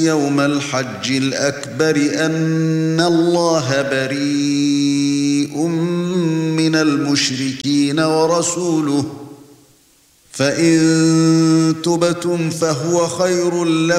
يوم الحج الأكبر أن الله بريء من المشركين ورسوله فإن تبتم فهو خير لكم